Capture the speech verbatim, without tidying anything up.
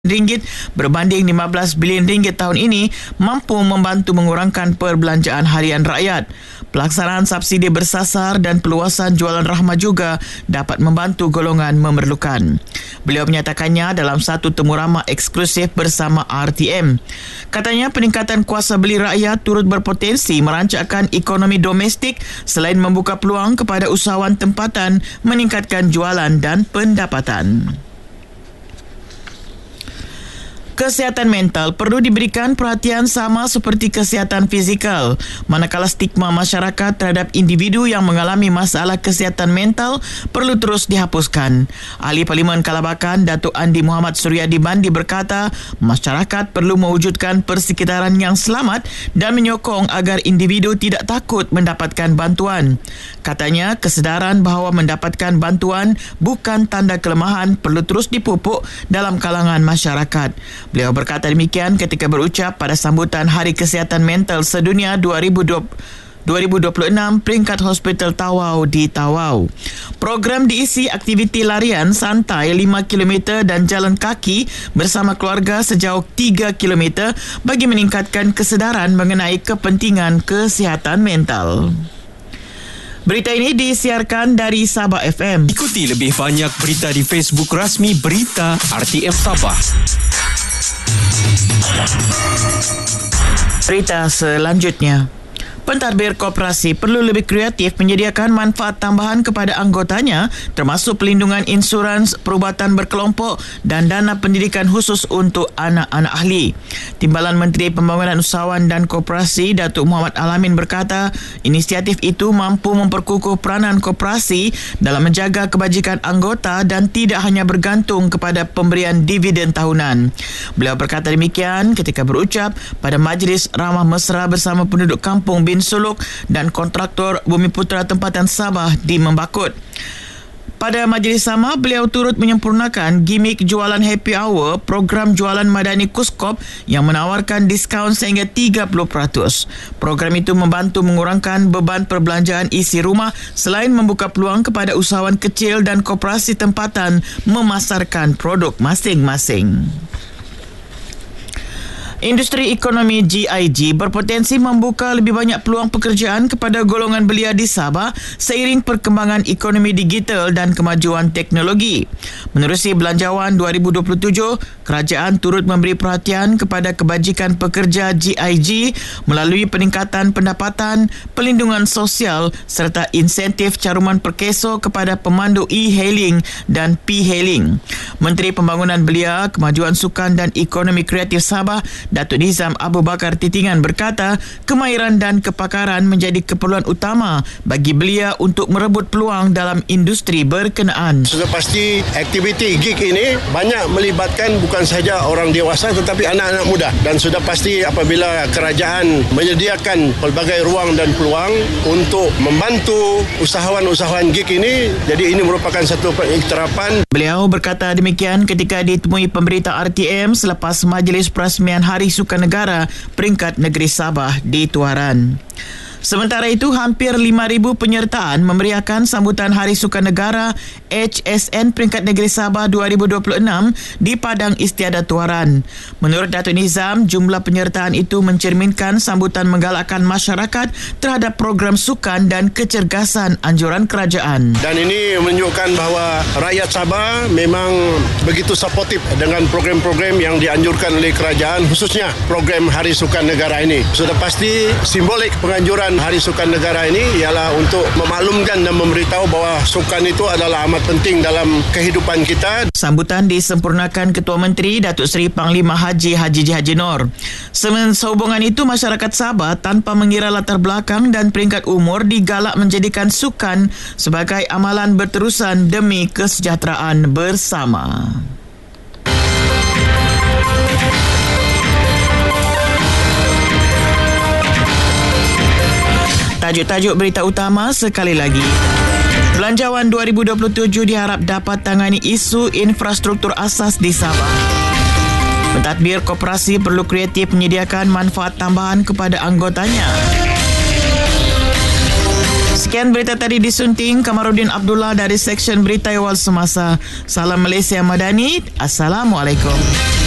ringgit berbanding lima belas bilion ringgit tahun ini mampu membantu mengurangkan perbelanjaan harian rakyat. Pelaksanaan subsidi bersasar dan peluasan jualan rahmah juga dapat membantu golongan memerlukan. Beliau menyatakannya dalam satu temu ramah eksklusif bersama R T M. Katanya peningkatan kuasa beli rakyat turut berpotensi merancakkan ekonomi domestik selain membuka peluang kepada usahawan tempatan meningkatkan jualan dan pendapatan. Kesihatan mental perlu diberikan perhatian sama seperti kesihatan fizikal, manakala stigma masyarakat terhadap individu yang mengalami masalah kesihatan mental perlu terus dihapuskan. Ahli Parlimen Kalabakan Datuk Andi Muhammad Suryadi Bandi berkata, masyarakat perlu mewujudkan persekitaran yang selamat dan menyokong agar individu tidak takut mendapatkan bantuan. Katanya, kesedaran bahawa mendapatkan bantuan bukan tanda kelemahan perlu terus dipupuk dalam kalangan masyarakat. Beliau berkata demikian ketika berucap pada sambutan Hari Kesihatan Mental Sedunia dua ribu dua puluh enam peringkat Hospital Tawau di Tawau. Program diisi aktiviti larian santai lima kilometer dan jalan kaki bersama keluarga sejauh tiga kilometer bagi meningkatkan kesedaran mengenai kepentingan kesihatan mental. Berita ini disiarkan dari Sabah F M. Ikuti lebih banyak berita di Facebook rasmi Berita R T M Sabah. Berita selanjutnya. Pentadbir koperasi perlu lebih kreatif menyediakan manfaat tambahan kepada anggotanya termasuk pelindungan insurans, perubatan berkelompok dan dana pendidikan khusus untuk anak-anak ahli. Timbalan Menteri Pembangunan Usahawan dan Koperasi Datuk Muhammad Al-Amin berkata, inisiatif itu mampu memperkukuh peranan koperasi dalam menjaga kebajikan anggota dan tidak hanya bergantung kepada pemberian dividen tahunan. Beliau berkata demikian ketika berucap pada Majlis Ramah Mesra bersama penduduk kampung Bin Suluk dan kontraktor Bumiputera Tempatan Sabah di Membakut. Pada majlis sama, beliau turut menyempurnakan gimik jualan happy hour program jualan madani Kuskop yang menawarkan diskaun sehingga tiga puluh peratus. Program itu membantu mengurangkan beban perbelanjaan isi rumah selain membuka peluang kepada usahawan kecil dan koperasi tempatan memasarkan produk masing-masing. Industri ekonomi G I G berpotensi membuka lebih banyak peluang pekerjaan kepada golongan belia di Sabah seiring perkembangan ekonomi digital dan kemajuan teknologi. Menerusi Belanjawan dua ribu dua puluh tujuh, kerajaan turut memberi perhatian kepada kebajikan pekerja G I G melalui peningkatan pendapatan, pelindungan sosial serta insentif caruman perkeso kepada pemandu e-hailing dan P-hailing. Menteri Pembangunan Belia, Kemajuan Sukan dan Ekonomi Kreatif Sabah Datuk Nizam Abu Bakar Titingan berkata, kemahiran dan kepakaran menjadi keperluan utama bagi belia untuk merebut peluang dalam industri berkenaan. Sudah pasti aktiviti gig ini banyak melibatkan bukan sahaja orang dewasa tetapi anak-anak muda, dan sudah pasti apabila kerajaan menyediakan pelbagai ruang dan peluang untuk membantu usahawan-usahawan gig ini, jadi ini merupakan satu pengiktirafan. Beliau berkata demikian ketika ditemui pemberita R T M selepas Majlis Perasmian Hari Hari Sukan Negara peringkat negeri Sabah di Tuaran. Sementara itu, hampir lima ribu penyertaan memeriahkan sambutan Hari Sukan Negara H S N peringkat negeri Sabah dua ribu dua puluh enam di Padang Istiadat Tuaran. Menurut Datuk Nizam, jumlah penyertaan itu mencerminkan sambutan menggalakkan masyarakat terhadap program sukan dan kecergasan anjuran kerajaan. Dan ini menunjukkan bahawa rakyat Sabah memang begitu supportif dengan program-program yang dianjurkan oleh kerajaan, khususnya program Hari Sukan Negara ini. Sudah pasti simbolik penganjuran Hari Sukan Negara ini ialah untuk memaklumkan dan memberitahu bahawa sukan itu adalah amat penting dalam kehidupan kita. Sambutan disempurnakan Ketua Menteri Datuk Seri Panglima Haji Haji J. Haji Nor. Sehubungan itu, masyarakat Sabah tanpa mengira latar belakang dan peringkat umur digalak menjadikan sukan sebagai amalan berterusan demi kesejahteraan bersama. Tajuk-tajuk berita utama sekali lagi. Belanjawan dua ribu dua puluh tujuh diharap dapat tangani isu infrastruktur asas di Sabah. Pentadbir koperasi perlu kreatif menyediakan manfaat tambahan kepada anggotanya. Sekian berita tadi disunting Kamarudin Abdullah dari Seksyen Berita Awal Semasa. Salam Malaysia Madani. Assalamualaikum.